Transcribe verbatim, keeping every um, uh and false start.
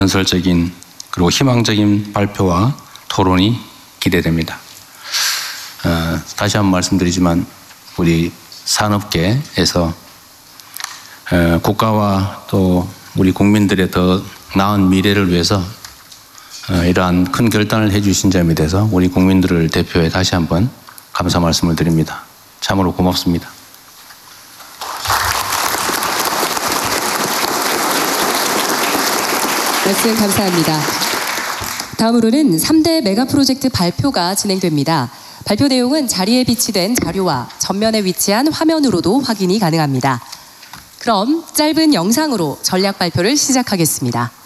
건설적인 그리고 희망적인 발표와 토론이 기대됩니다. 어, 다시 한번 말씀드리지만 우리 산업계에서 어, 국가와 또 우리 국민들의 더 나은 미래를 위해서 어, 이러한 큰 결단을 해주신 점에 대해서 우리 국민들을 대표해 다시 한번 감사 말씀을 드립니다. 참으로 고맙습니다. 말씀 감사합니다. 다음으로는 삼 대 메가 프로젝트 발표가 진행됩니다. 발표 내용은 자리에 비치된 자료와 전면에 위치한 화면으로도 확인이 가능합니다. 그럼 짧은 영상으로 전략 발표를 시작하겠습니다.